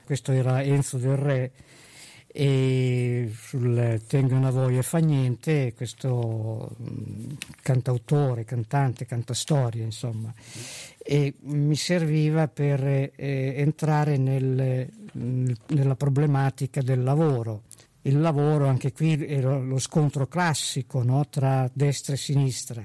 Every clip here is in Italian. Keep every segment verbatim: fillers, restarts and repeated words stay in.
questo era Enzo Del Re, e sul Tengono a voi e fa niente, questo mh, cantautore, cantante, cantastorie, insomma, e mi serviva per eh, entrare nel, nella problematica del lavoro. Il lavoro, anche qui era lo scontro classico, no, tra destra e sinistra,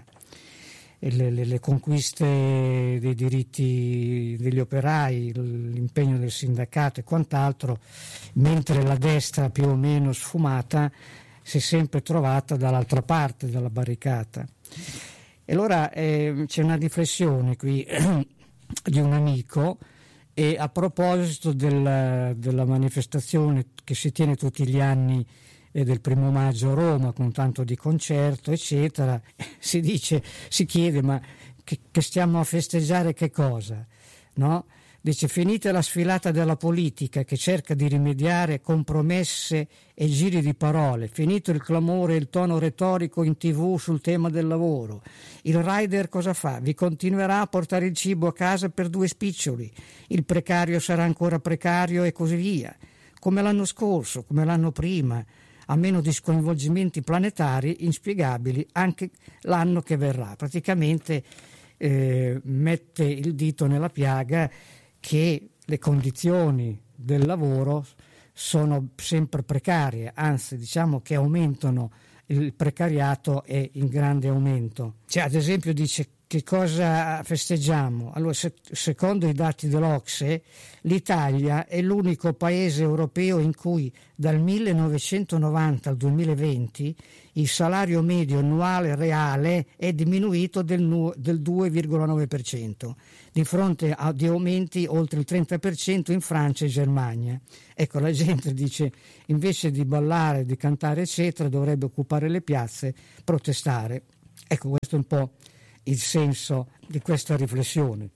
e le, le, le conquiste dei diritti degli operai, l'impegno del sindacato e quant'altro, mentre la destra più o meno sfumata si è sempre trovata dall'altra parte della barricata. E allora eh, c'è una riflessione qui di un amico, e a proposito del, della manifestazione che si tiene tutti gli anni eh, del primo maggio a Roma, con tanto di concerto eccetera, si dice, si chiede ma che, che stiamo a festeggiare che cosa, no? Dice: finita la sfilata della politica che cerca di rimediare compromesse e giri di parole, finito il clamore e il tono retorico in tv sul tema del lavoro, il rider cosa fa? Vi continuerà a portare il cibo a casa per due spiccioli, il precario sarà ancora precario e così via, come l'anno scorso, come l'anno prima, a meno di sconvolgimenti planetari inspiegabili anche l'anno che verrà. Praticamente eh, mette il dito nella piaga che le condizioni del lavoro sono sempre precarie, anzi diciamo che aumentano, il precariato è in grande aumento. Cioè, ad esempio dice: che cosa festeggiamo? Allora, se, secondo i dati dell'Ocse, l'Italia è l'unico paese europeo in cui dal millenovecentonovanta al duemilaventi il salario medio annuale reale è diminuito del, del due virgola nove per cento, di fronte a di aumenti oltre il trenta per cento in Francia e Germania. Ecco, la gente dice, invece di ballare, di cantare eccetera, dovrebbe occupare le piazze, protestare. Ecco, questo è un po' il senso di questa riflessione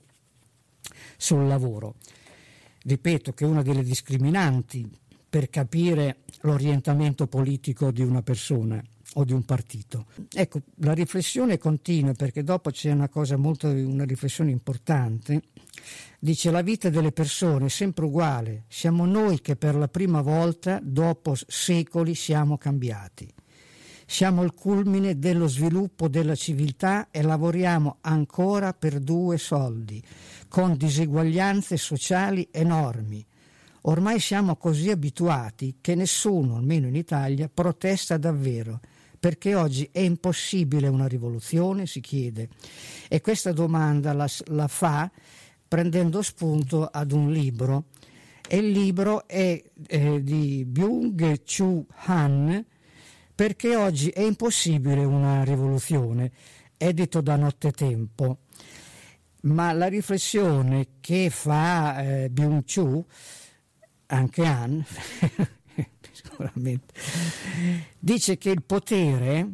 sul lavoro. Ripeto che una delle discriminanti per capire l'orientamento politico di una persona o di un partito. Ecco, la riflessione continua, perché dopo c'è una cosa molto, una riflessione importante. Dice: la vita delle persone è sempre uguale, siamo noi che per la prima volta dopo secoli siamo cambiati. Siamo al culmine dello sviluppo della civiltà e lavoriamo ancora per due soldi, con diseguaglianze sociali enormi. Ormai siamo così abituati che nessuno, almeno in Italia, protesta davvero, perché oggi è impossibile una rivoluzione, si chiede. E questa domanda la, la fa prendendo spunto ad un libro, e il libro è eh, di Byung-Chul Han, perché oggi è impossibile una rivoluzione, edito da Nottetempo. Ma la riflessione che fa eh, Byung-Chul, anche Han, sicuramente, dice che il potere,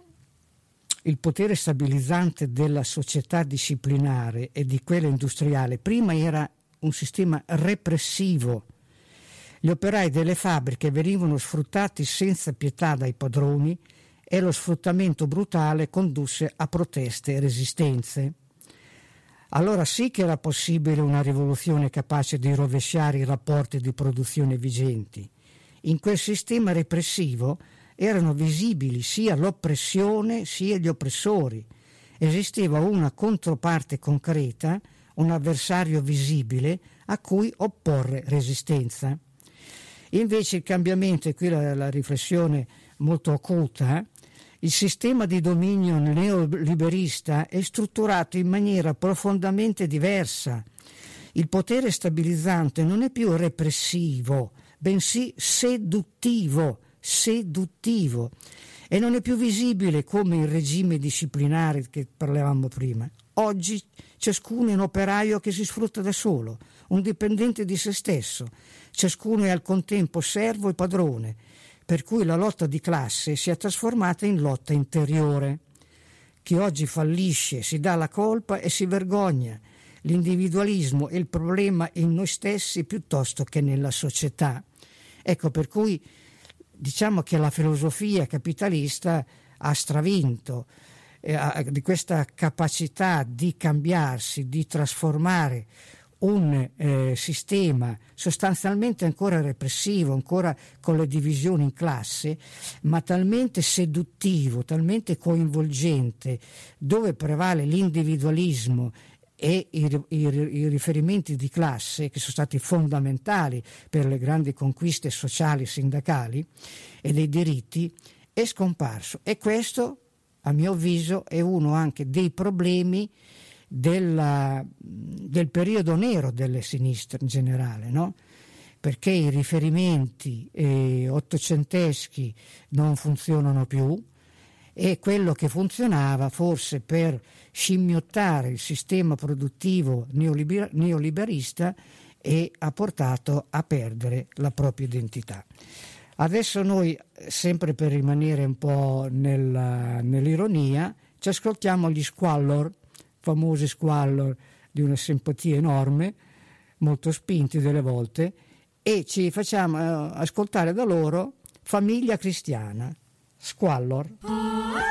il potere stabilizzante della società disciplinare e di quella industriale, prima era un sistema repressivo. Gli operai delle fabbriche venivano sfruttati senza pietà dai padroni e lo sfruttamento brutale condusse a proteste e resistenze. Allora sì che era possibile una rivoluzione capace di rovesciare i rapporti di produzione vigenti. In quel sistema repressivo erano visibili sia l'oppressione sia gli oppressori. Esisteva una controparte concreta, un avversario visibile a cui opporre resistenza. Invece il cambiamento, e qui la, la riflessione molto acuta, il sistema di dominio neoliberista è strutturato in maniera profondamente diversa. Il potere stabilizzante non è più repressivo, bensì seduttivo, seduttivo, e non è più visibile come il regime disciplinare che parlavamo prima. Oggi ciascuno è un operaio che si sfrutta da solo, un dipendente di se stesso. Ciascuno è al contempo servo e padrone, per cui la lotta di classe si è trasformata in lotta interiore. Chi oggi fallisce si dà la colpa e si vergogna. L'individualismo è il problema in noi stessi piuttosto che nella società. Ecco, per cui diciamo che la filosofia capitalista ha stravinto eh, di questa capacità di cambiarsi, di trasformare un eh, quel sistema sostanzialmente ancora repressivo, ancora con le divisioni in classe, ma talmente seduttivo, talmente coinvolgente, dove prevale l'individualismo e i, i, i riferimenti di classe, che sono stati fondamentali per le grandi conquiste sociali e sindacali e dei diritti, è scomparso. E questo, a mio avviso, è uno anche dei problemi della, del periodo nero delle sinistre in generale, no? Perché i riferimenti eh, ottocenteschi non funzionano più, e quello che funzionava forse per scimmiottare il sistema produttivo neoliber- neoliberista e ha portato a perdere la propria identità. Adesso noi, sempre per rimanere un po' nella, nell'ironia, ci ascoltiamo gli Squallor, famosi Squallor di una simpatia enorme, molto spinti delle volte, e ci facciamo ascoltare da loro Famiglia Cristiana. Squallor.